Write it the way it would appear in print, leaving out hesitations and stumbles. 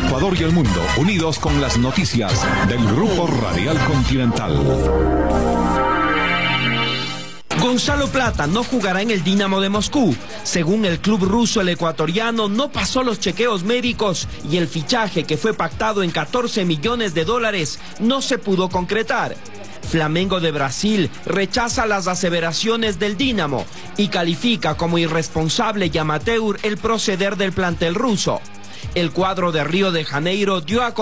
Ecuador y el mundo, unidos con las noticias del Grupo Radial Continental. Gonzalo Plata no jugará en el Dinamo de Moscú. Según el club ruso, el ecuatoriano no pasó los chequeos médicos y el fichaje, que fue pactado en $14 millones, no se pudo concretar. Flamengo de Brasil rechaza las aseveraciones del Dinamo y califica como irresponsable y amateur el proceder del plantel ruso. El cuadro de Río de Janeiro dio a